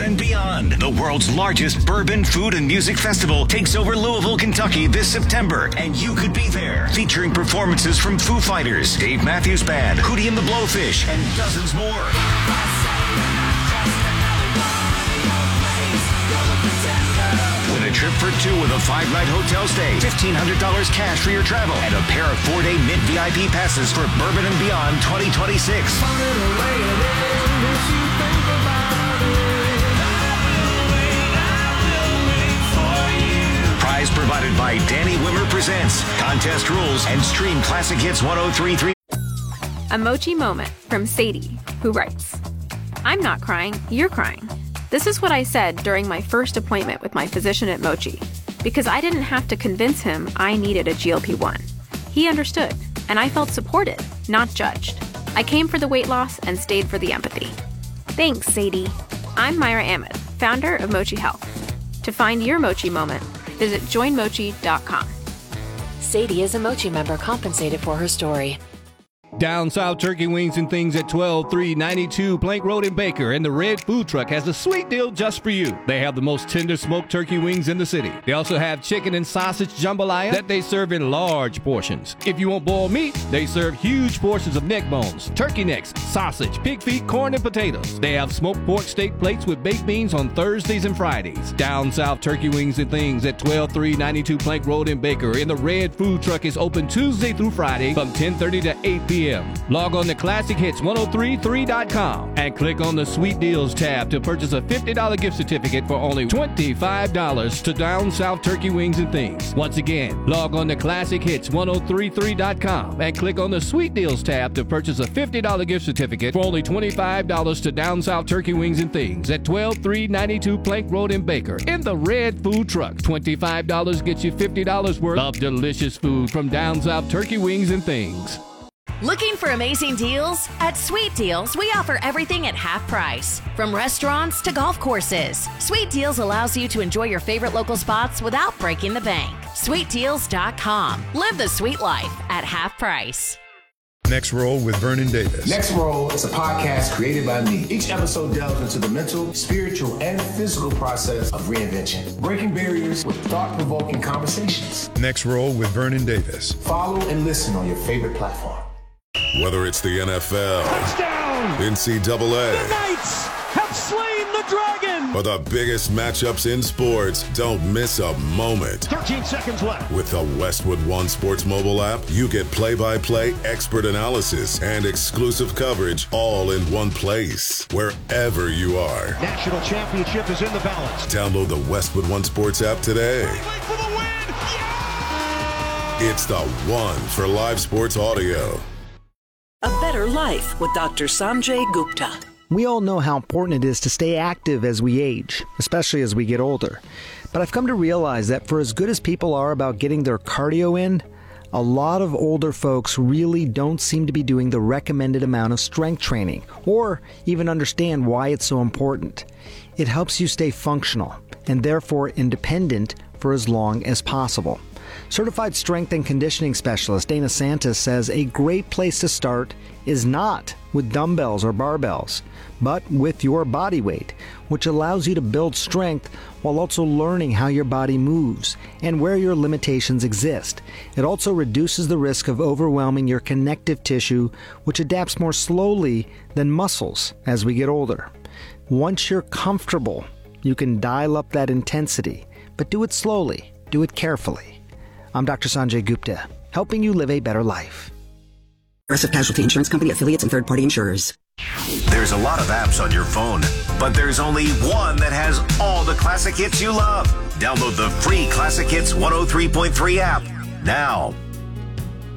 and Beyond. The world's largest bourbon, food, and music festival takes over Louisville, Kentucky this September, and you could be there. Featuring performances from Foo Fighters, Dave Matthews Band, Hootie and the Blowfish, and dozens more. Win a trip for two with a 5-night hotel stay, $1,500 cash for your travel, and a pair of 4-day mid-VIP passes for Bourbon and Beyond 2026. Prize provided by Danny Wimmer Presents. Contest rules and stream Classic Hits 103.3. A Mochi moment from Sadie, who writes, I'm not crying, you're crying. This is what I said during my first appointment with my physician at Mochi, because I didn't have to convince him I needed a GLP-1. He understood, and I felt supported, not judged. I came for the weight loss and stayed for the empathy. Thanks, Sadie. I'm Myra Ahmed, founder of Mochi Health. To find your Mochi moment, visit joinmochi.com. Sadie is a Mochi member compensated for her story. Down South Turkey Wings and Things at 12392 Plank Road in Baker, and the Red Food Truck has a sweet deal just for you. They have the most tender smoked turkey wings in the city. They also have chicken and sausage jambalaya that they serve in large portions. If you want boiled meat, they serve huge portions of neck bones, turkey necks, sausage, pig feet, corn, and potatoes. They have smoked pork steak plates with baked beans on Thursdays and Fridays. Down South Turkey Wings and Things at 12392 Plank Road in Baker, and the Red Food Truck is open Tuesday through Friday from 10:30 to 8 p.m. Log on to ClassicHits1033.com and click on the Sweet Deals tab to purchase a $50 gift certificate for only $25 to Down South Turkey Wings and Things. Once again, log on to ClassicHits1033.com and click on the Sweet Deals tab to purchase a $50 gift certificate for only $25 to Down South Turkey Wings and Things at 12392 Plank Road in Baker in the Red Food Truck. $25 gets you $50 worth of delicious food from Down South Turkey Wings and Things. Looking for amazing deals? At Sweet Deals, we offer everything at half price. From restaurants to golf courses, Sweet Deals allows you to enjoy your favorite local spots without breaking the bank. SweetDeals.com. Live the sweet life at half price. Next Roll with Vernon Davis. Next Roll is a podcast created by me. Each episode delves into the mental, spiritual, and physical process of reinvention, breaking barriers with thought-provoking conversations. Next Roll with Vernon Davis. Follow and listen on your favorite platform. Whether it's the NFL, touchdown, NCAA, the Knights have slain the dragon, or the biggest matchups in sports, don't miss a moment. 13 seconds left. With the Westwood One Sports mobile app, you get play-by-play, expert analysis, and exclusive coverage all in one place, wherever you are. National championship is in the balance. Download the Westwood One Sports app today. For the win. Yeah! It's the one for live sports audio. A Better Life with Dr. Sanjay Gupta. We all know how important it is to stay active as we age, especially as we get older. But I've come to realize that for as good as people are about getting their cardio in, a lot of older folks really don't seem to be doing the recommended amount of strength training, or even understand why it's so important. It helps you stay functional, and therefore independent for as long as possible. Certified strength and conditioning specialist Dana Santos says a great place to start is not with dumbbells or barbells, but with your body weight, which allows you to build strength while also learning how your body moves and where your limitations exist. It also reduces the risk of overwhelming your connective tissue, which adapts more slowly than muscles as we get older. Once you're comfortable, you can dial up that intensity, but do it slowly, do it carefully. I'm Dr. Sanjay Gupta, helping you live a better life. Progressive Casualty Insurance Company, affiliates, and third-party insurers. There's a lot of apps on your phone, but there's only one that has all the classic hits you love. Download the free Classic Hits 103.3 app now.